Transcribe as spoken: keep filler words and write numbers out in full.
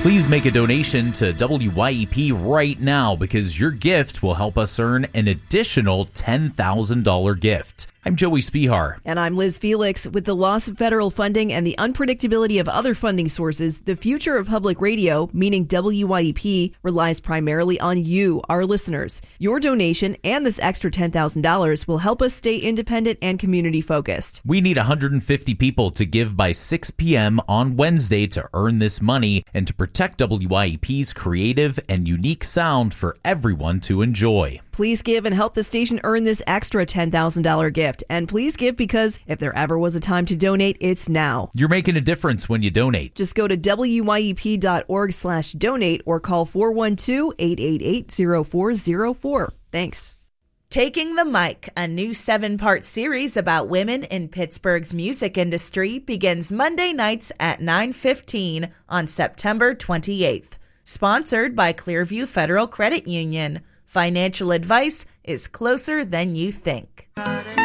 Please make a donation to W Y E P right now because your gift will help us earn an additional ten thousand dollars gift. I'm Joey Spihar. And I'm Liz Felix. With the loss of federal funding and the unpredictability of other funding sources, the future of public radio, meaning W Y E P, relies primarily on you, our listeners. Your donation and this extra ten thousand dollars will help us stay independent and community-focused. We need one hundred fifty people to give by six p.m. on Wednesday to earn this money and to protect W Y E P's creative and unique sound for everyone to enjoy. Please give and help the station earn this extra ten thousand dollars gift. And please give because if there ever was a time to donate, it's now. You're making a difference when you donate. Just go to W Y E P dot org slash donate or call four one two, eight eight eight, zero four zero four. Thanks. Taking the Mic, a new seven-part series about women in Pittsburgh's music industry, begins Monday nights at nine fifteen on September twenty-eighth. Sponsored by Clearview Federal Credit Union. Financial advice is closer than you think.